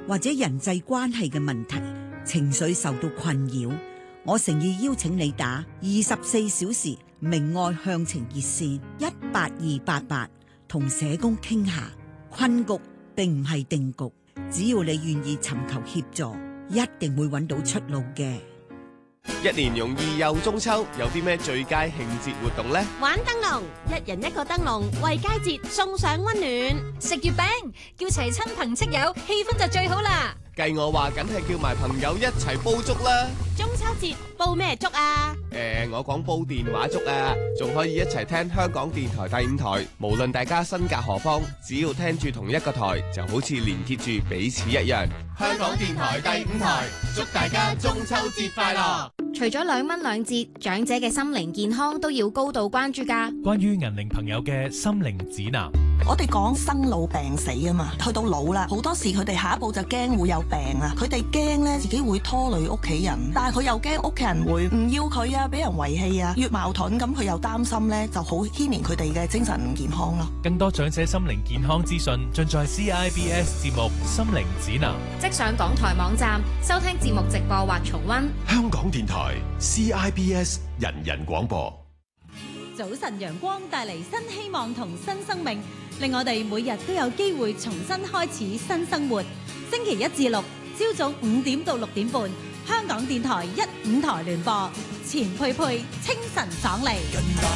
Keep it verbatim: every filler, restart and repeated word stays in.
或者人際關係嘅問題，情緒受到困擾，我誠意邀請你打二十四小時明愛向晴熱線一八二八八，同社工傾下。困局並唔係定局，只要你願意尋求協助，一定會揾到出路嘅。 一年容易又中秋，有啲咩最佳慶節活動呢？ 玩燈籠，一人一個燈籠，為佳節送上溫暖。 食月餅，叫齊親朋戚友，氣氛就最好啦。 計我話，梗係叫埋朋友一齊煲粥啦。 中秋節煲咩粥啊？ 誒、呃，我講煲電話粥啊，仲可以一齊聽香港電台第五台。無論大家身隔何方，只要聽住同一個台，就好似連結住彼此一樣。 香港電台第五台，祝大家中秋節快樂！ 除咗兩蚊兩折，長者嘅心靈健康都要高度關注㗎。 關於銀齡朋友嘅心靈指南， 我哋講生老病死啊嘛，去到老啦，好多時佢哋下一步就驚會有病啊，佢哋驚咧自己會拖累屋企人，但係佢又驚屋企人會唔要佢啊，俾人遺棄啊，越矛盾咁佢又擔心咧，就好牽連佢哋嘅精神健康咯。 更多長者心靈健康資訊盡在 C I B S 節目《心靈指南》， 即上港台網站收聽節目直播或重溫。 香港電台 C I B S 人人廣播。 早晨陽光帶嚟新希望同新生命，令我哋每日都有機會重新開始新生活。星期一至六朝早五點到六點半，香港電台一五台聯播，錢佩佩清晨爽利。